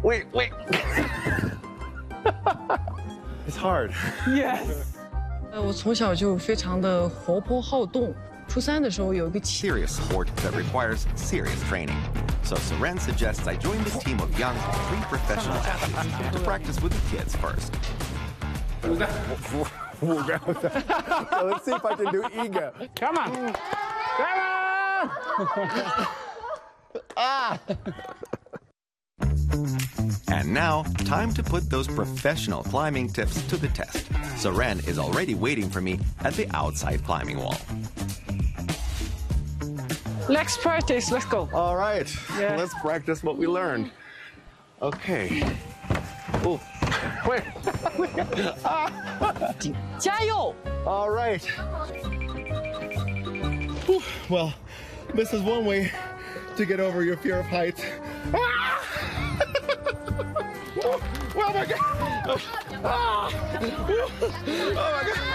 Wait. It's hard. Yes. 我从小就非常的活泼好动。初三的时候有一个 serious sport that requires serious training. So Seren suggests I join the team of young, pre-professional athletes to practice with the kids first. So let's see if I can do ego. Come on. Come on. And now, time to put those professional climbing tips to the test. Seren is already waiting for me at the outside climbing wall. Let's practice. Let's go. All right. Yeah. Let's practice what we learned. Okay. Oh, wait. 加油 All right. Whew. Well, this is one way to get over your fear of heights. Ah! Oh my God. Ah! Oh my God.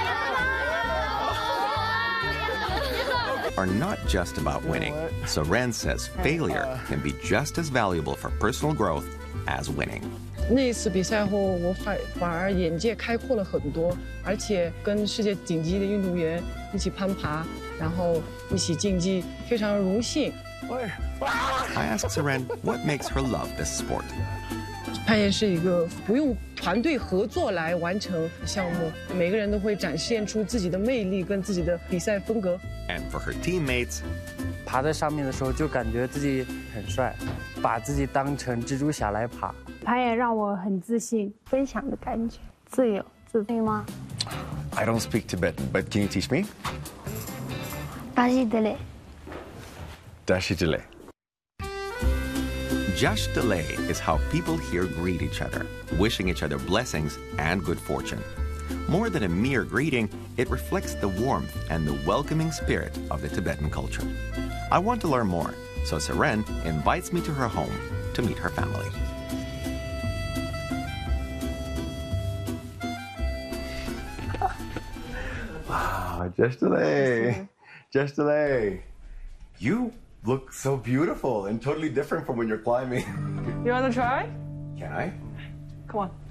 Are not just about winning. Seren says failure can be just as valuable for personal growth as winning. 那一次比赛后，我反而眼界开阔了很多，而且跟世界顶级的运动员一起攀爬，然后一起竞技，非常荣幸。 I asked Seren what makes her love this sport. 攀岩是一个不用团队合作来完成项目，每个人都会展现出自己的魅力跟自己的比赛风格。 And for her teammates, 爬在上面的时候就感觉自己很帅，把自己当成蜘蛛侠来爬。 攀岩让我很自信，分享的感觉，自由自在吗？ I don't speak Tibetan, but can you teach me? Dashi dele. Dashi Dile. Jash Delay is how people here greet each other, wishing each other blessings and good fortune. More than a mere greeting, it reflects the warmth and the welcoming spirit of the Tibetan culture. I want to learn more, so Seren invites me to her home to meet her family. Wow, Jash Dile. Jash Dile. You look so beautiful and totally different from when you're climbing. You want to try? Can I? Come on.